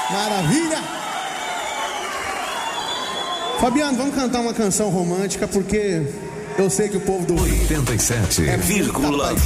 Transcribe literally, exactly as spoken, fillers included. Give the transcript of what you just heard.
Maravilha! Fabiano, vamos cantar uma canção romântica, porque eu sei que o povo do oitenta e sete vírgula